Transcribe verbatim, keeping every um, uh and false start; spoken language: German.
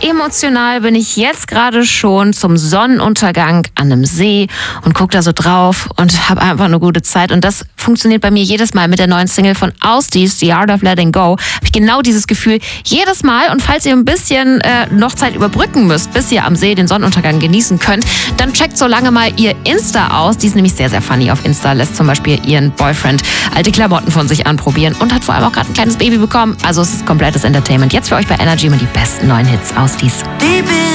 emotional bin ich jetzt gerade schon zum Sonnenuntergang an einem See und gucke da so drauf und habe einfach eine gute Zeit. Und das funktioniert bei mir jedes Mal mit der neuen Single von Austies, The Art of Letting Go. Habe ich genau dieses Gefühl jedes Mal. Und falls ihr ein bisschen äh, noch Zeit überbrücken müsst, bis ihr am See den Sonnenuntergang genießen könnt, dann checkt so lange mal ihr Insta aus. Die ist nämlich sehr, sehr funny auf Insta. Lässt zum Beispiel ihren Boyfriend alte Klamotten von sich anprobieren und hat vor allem auch gerade ein kleines Baby bekommen. Also es ist komplettes Entertainment. Jetzt für euch bei Energy mit die besten neuen Hits. Austies. Deep in